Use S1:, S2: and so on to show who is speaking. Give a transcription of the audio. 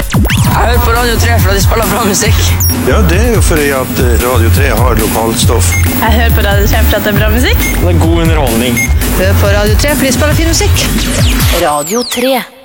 S1: Jeg hører på Radio 3 for de spiller bra musikk.
S2: Ja, det jo fordi at Radio 3 har lokalstoff.
S3: Jeg hører på Radio 3 for det bra musikk.
S4: Det god underholdning.
S1: Hør på Radio 3 for de spiller fin musikk.
S5: Radio 3.